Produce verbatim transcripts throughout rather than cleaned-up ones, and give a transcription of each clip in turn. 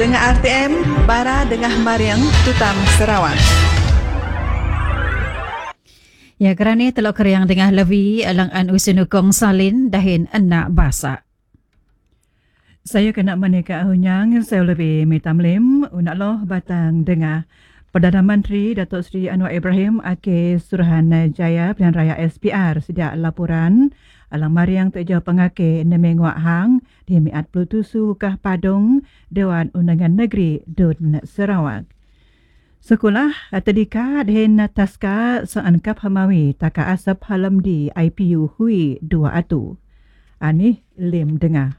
Dengan R T M, Bara Dengah Mariang, Tutam Sarawak. Ya, kerana telok keriang tengah levi alang an usunukong salin dahin anak basa. Saya kena menikah hunyang, saya lebih mitamlim, unaklah batang dengar. Perdana Menteri Datuk Seri Anwar Ibrahim ake Suruhanjaya Pilihan Raya S P R sejak laporan alang mariang teja pengake nemengwak hang di miat puluh tusu kah Padung Dewan Undangan Negeri Dun Sarawak. Sekolah tadika dengan taska seangkap hamawi taka asap halam di I P U hui dua atu. Ani lim dengar.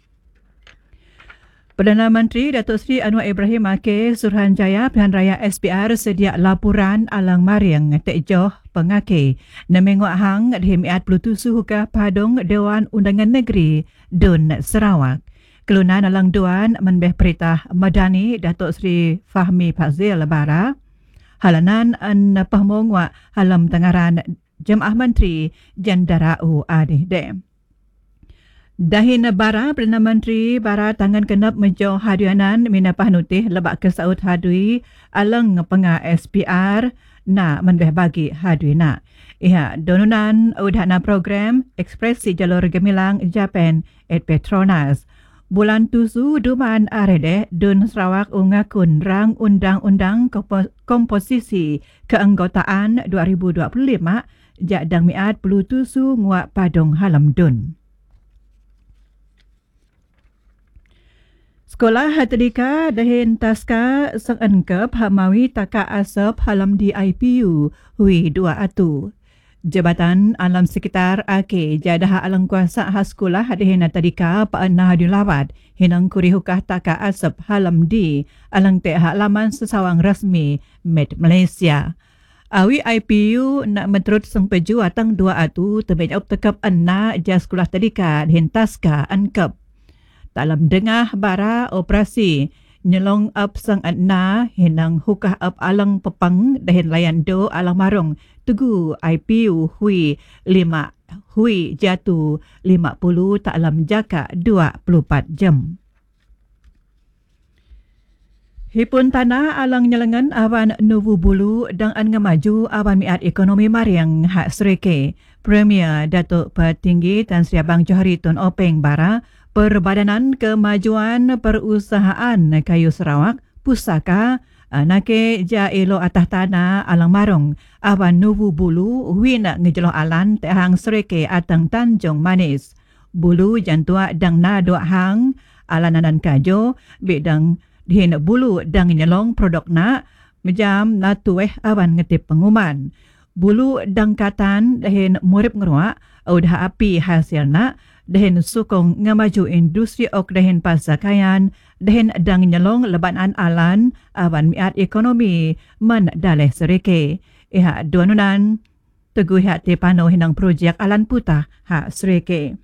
Perdana Menteri Datuk Seri Anwar Ibrahim ake Suruhanjaya Pilihan Raya S P R sedia laporan alang mariang tejoh pengake nemengwak hang di miat puluh tusu hukah Padung Dewan Undangan Negeri Dun Sarawak. Kelunan alang duan menbeh perintah Madani Datuk Seri Fahmi Fazil Bara halanan an pahmong wa halam tengaran Jemaah Menteri Jendarau Adih Dem. Dahin Bara Perdana Menteri Bara tangan kenap menjauh hadianan mina pahnutih lebak ke saud hadui alang penga S P R na menbeh bagi hadui na. Iha donunan udhana program ekspresi jalur gemilang Japan et Petronas. Bulan tusu duman arede Dun Sarawak ungakun rang undang-undang komposisi keanggotaan dua ribu dua puluh lima jak dang miat puluh tusu nguak Padung halam Dun. Sekolah Hatadika dahin taska sengengkep hamawi taka asap halam di I P U hui dua atu. Jabatan Alam Sekitar ake jadah alang kuasa khas sekolah hadihin tadika paanah dilawat hinang kuri hukah taka asap halam di alang te halaman sesawang rasmi Met Malaysia. Awi I P U nak menterut sengpeju atang dua atu tebej op tekap anna ja sekolah tadika dihin taska angkep. Dalam dengah bara operasi nyelong up sang anna hinang hukah up alang pepang dahin layan do alang marung tugu I P U hui lima hui jatuh lima puluh tak alam jaka dua puluh empat jam. Hipun tanah alang nyelengan awan Nuvu Bulu dan an ngamaju awan miat ekonomi mariang hak sereke. Premier Datuk Petinggi Tan Sri Abang Johari Tun Openg Bara Perbadanan Kemajuan Perusahaan Kayu Sarawak Pusaka nake ja elo atah tanah alang marung awan Nuvu Bulu wina ngejeloh alan tehang sereke atang Tanjung Manis. Bulu jantua dang na dua hang alananan kajo bidang dihin bulu dang nyelong produk na mejam na tueh awan ngetip penguman. Bulu dang katan dahin murip ngeruak udah api hasil na dahin sukong ngamaju industri ok dahin pasakayan dahin dang nyelong lebanan alan awan miat ekonomi man daleh sereke. Iha duanunan teguh hak tepano hinang projek alan putah hak sereke.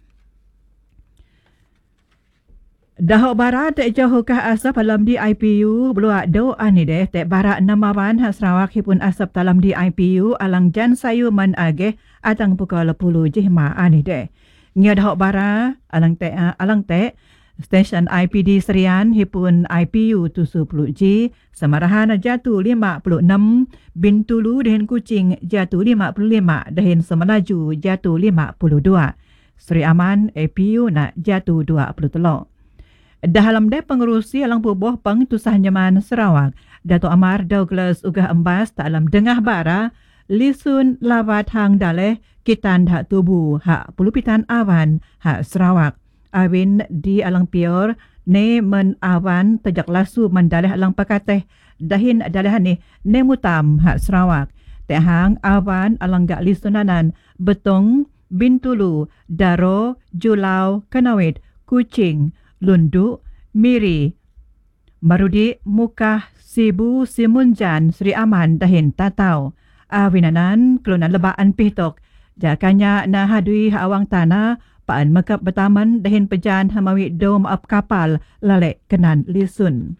Dahok barat jauh kah asap dalam di I P U beluak do ani deh tek barat namawan hak Sarawak hipun asap dalam di I P U alang jan sayu man ageh atang pukul sepuluh jihma ani deh. Nya dahok bara alang tek alang tek stesen I P D Serian hipun I P U tujuh puluh G Semarahan jatuh lima puluh enam Bintulu dahin Kuching jatuh lima puluh lima dahin Semenaju jatuh lima puluh dua Seri Aman A P U nak jatuh dua puluh tiga. Dalam de pengerusi alang pubuh peng tusah nyaman Sarawak Datuk Amar Douglas ugah embas dalam dengah bara lisun lawat hang daleh kitan hak tubuh hak pulupitan awan hak Sarawak. Awin di alang pior ne men awan tejak lasu mendaleh alang pakateh dahin daleh ni ne mutam hak Sarawak. Tehang awan alang gak lisunanan Betong, Bintulu, Daro, Julau, Kanawit, Kuching, Lundu, Miri, Marudi, Mukah, Sibu, Simunjan, Seri Aman dahin Tatau. Awinanan kelunan lebaan pitok. Jakanya na hadui awang tanah paan mekap betaman dahin pejan hamawi dom ap kapal lalek kenan lisun.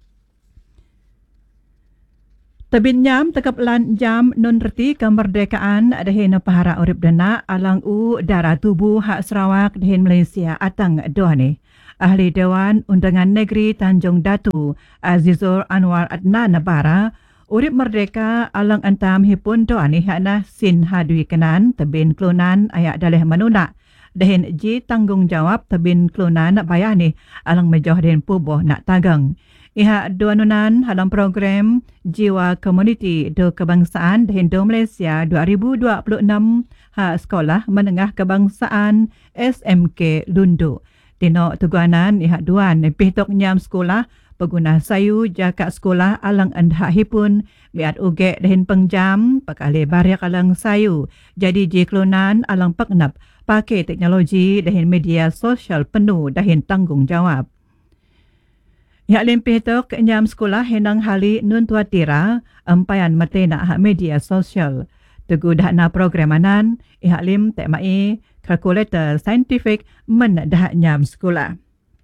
Tabin nyam tekap lan jam non reti kemerdekaan dahin pahara urip dana alang u darah tubuh hak Sarawak dahin Malaysia atang doane. Ahli Dewan Undangan Negeri Tanjung Datu Azizur Anwar Adnan Bara urip merdeka alang antam hipun doan ihana sin hadui kenan tebin kelunan ayak daleh manunak dahin ji tanggungjawab tebin kelunan bayani alang mejoh den puboh nak tagang. Iha duanunan dalam program Jiwa Komuniti Do Kebangsaan dahin do Malaysia dua ribu dua puluh enam ha Sekolah Menengah Kebangsaan S M K Lundu. Tino tuguanan iha duan pitok nyam sekolah pengguna sayu jakak sekolah alang andah hipun biat uge dahin pengjam pakale bariak alang sayu. Jadi ji kelunan alang paknap pakai teknologi dahin media sosial penuh dahin tanggungjawab. Ya limpih tok nyam sekolah henang hali nun tua tira empayan metena hak media sosial. Tegu dah na programanan ihak lim tek mai kalkulator saintifik men dah nyam sekolah.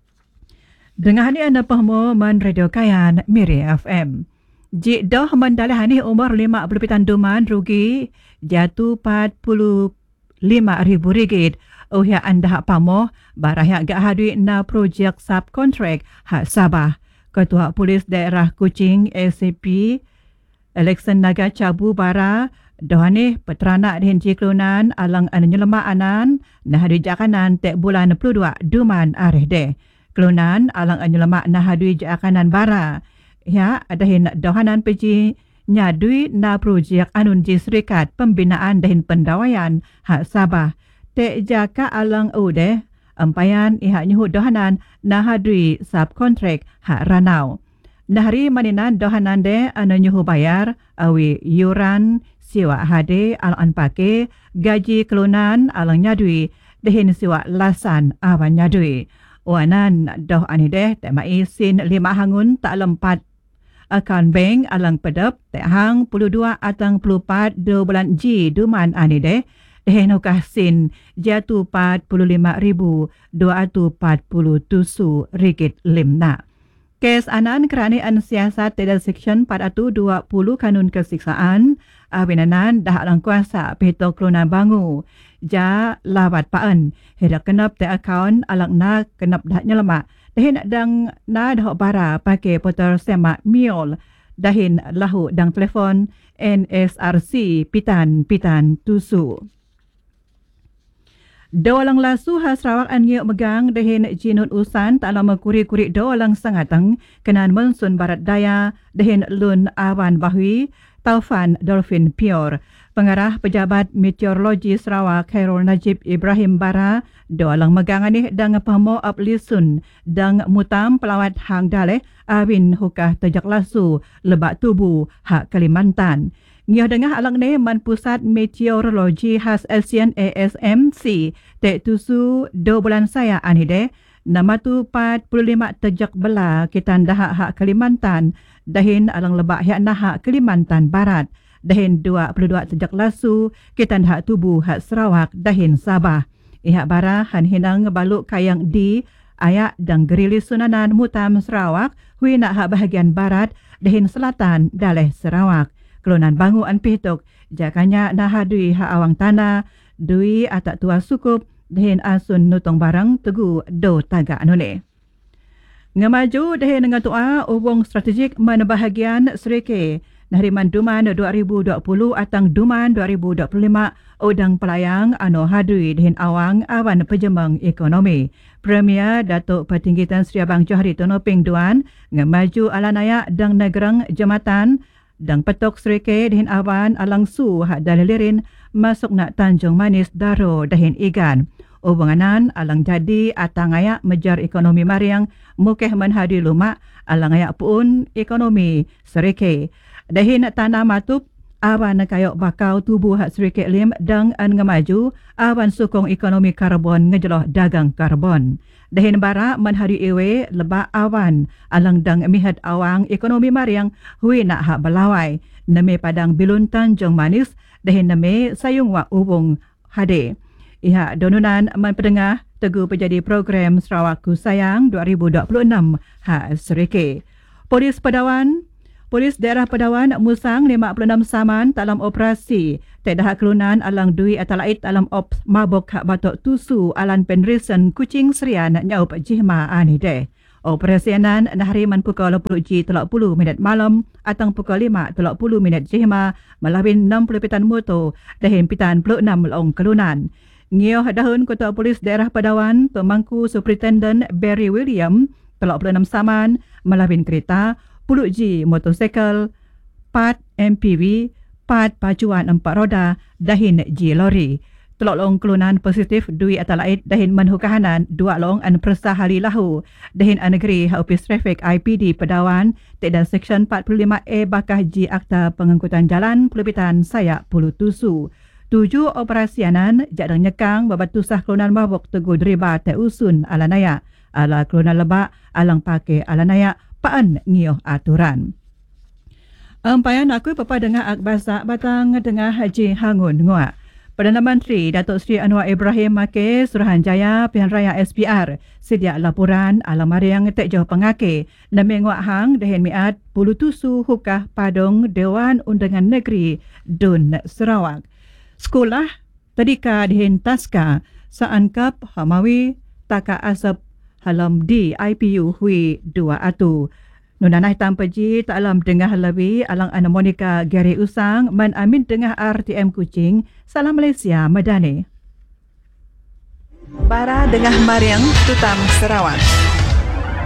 Dengar ni anda pahmo man radio kayan Miri F M. Jik dah mendalah ni umur lima puluh pitan duman rugi jatuh empat puluh lima ribu ringgit. Oh ya anda hak pamo barah yang gak hadui na projek subkontrak hak Sabah. Ketua Polis Daerah Kuching A C P Alexan Naga Cabu Bara dohane peteranak dihin ciklunan alang an nyelema anan nah hadui jakanan tek bulan dua puluh dua duman areh deh. Kelunan alang an nyelema nah hadui jakanan bara. Ya adahin dohanan peji nyadui na projek anun ji serikat pembinaan dahin pendawayan hak Sabah. Tek jaka alang ude empayan ihak nyuhut dohanan nah hadui subkontrak hak Ranau. Nahari maninan dohanan de anu nyuhu bayar awi yuran siwa hade alang pake gaji kelunan alang nyadui dehin siwa lasan awan nyadui. Wanan doh ani deh temai sin lima hangun tak lempat akaun bank alang pedap tek hang puluh dua atang puluh empat dua bulan G duman ani deh dehin ukah sin jatuh empat puluh lima ribu dua ratus empat puluh tujuh ringgit limna. Kes anan keranian siasat tidak seksyen empat ratus dua puluh Kanun Kesiksaan awinanan dah alang kuasa peto kelunan bangu ja lawat paan hedak kenap te akaun alang na kenap dah nyelema dahin dang na dah bara pakai portal semak miol dahin lahu dang telefon N S R C pitan pitan tusu. Doalang lasu ha Sarawak an ngiuk megang dahin jinut usan tak lama kuri-kuri doalang sangatang kenan monsun barat daya dahin lun awan bahui taufan dolphin pure. Pengarah Pejabat Meteorologi Sarawak Khairul Najib Ibrahim Bara doalang megang ni dang pahmo ap lisun dang mutam pelawat hang daleh awin hukah tajak lasu lebak tubuh hak Kalimantan. Ngioh dengah alang ne man pusat meteorologi khas ASEAN A S M C tek tusu do bulan saya ani de nama tu empat puluh lima tejak bela kitan dah hak Kalimantan dahin alang lebak hak nah hak Kalimantan Barat dahin dua puluh dua tejak lasu kitan hak tubuh hak Sarawak dahin Sabah. Ihak bara han hinang baluk kayang di ayak dan gerili sunanan mutam Sarawak hui nak hak bahagian barat dahin selatan daleh Sarawak. Kelunan bangu an pitok jakanya nah hadui hak awang tanah dui atak tua sukup dahin asun nutong barang tegu do tagak nole. Ngamaju dahin dengan tua ubung strategik mana bahagian Serike Nahriman Duman dua ribu dua puluh atang Duman dua ribu dua puluh lima udang pelayang anu hadui dahin awang awan pejemang ekonomi. Premier Datuk Petinggi Tan Sri Abang Johari Tonoping Duan ngamaju alanaya dang negerang jematan dang petok Serike dahin awan alang su hak dalilirin masuk nak Tanjung Manis Daro dahin igan. Hubunganan alang jadi atang ayak mejar ekonomi mariang mukeh menhadi lumak alang ayak pun ekonomi Serike. Dahin tanah matup awan kayok bakau tubuh hak Serike lim dang an ngemaju awan sukong ekonomi karbon ngejeloh dagang karbon. Dahin bara menhari ewe lebak awan alang dang mihat awang ekonomi mariang hui nak hak belawai. Neme padang bilun Tanjung Manis dahin neme sayung wa ubung hade. Iha donunan man pedengah tegu penjadi program Sarawak Ku Sayang dua ribu dua puluh enam hak Serike. Polis Pedawan Polis daerah Pedawan musang lima puluh enam saman dalam operasi tidak kelunan alang dui atau lain dalam ops mabok hak batok tusu alan penrisen kucing serian nyaup jihma ani deh. Operasianan nahariman pukul sepuluh ji tiga puluh minit malam atau pukul lima tiga puluh minit jihma melawin enam puluh pitan motor dahin pitan puluh enam long kelunan. Ngioh dahun Ketua Polis Daerah Pedawan Pemangku Superintendent Barry William tiga puluh enam saman melawin kereta puluh ji motosikal, empat M P V, empat pacuan empat roda, dahin ji lori. Telok long kelunan positif dui atau lain dahin menhukahanan dua long an persahali lahu. Dahin an negeri Haupis Traffic I P D Pedawan tidak Seksyen empat puluh lima A bakah ji Akta Pengangkutan Jalan Pelebitan Sayak Pulu Tusu. Tujuh operasianan jadang nyekang babatusah kelunan mabok teguh deriba te usun alanaya. Ala kelunan lebak alang pakai alanaya paan ngioh aturan. Ampayan aku papa dengar akbasa batang dengar Haji Hangun Ngua. Perdana Menteri Datuk Seri Anwar Ibrahim make Suruhanjaya Pilihan Raya S P R sedia laporan alam mariang tek jauh pengake nami nguak hang dahin miat puluh tusu hukah padong Dewan Undangan Negeri Dun Sarawak. Sekolah tadika dihin taska saankap hamawi taka asap halam di I P U hui dua atu. Nunanai tanpa ji tak alam dengah lebih alang ana Monica Gary Usang man amin dengah R T M Kuching. Salam Malaysia Madani. Bara Dengah Mariang Tutam Sarawak.